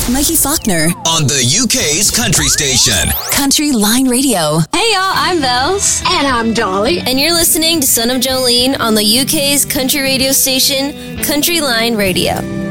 Mikey Faulkner on the UK's country station. Country Line Radio. Hey y'all, I'm Vels. And I'm Dolly. And you're listening to Son of Jolene on the UK's country radio station, Country Line Radio.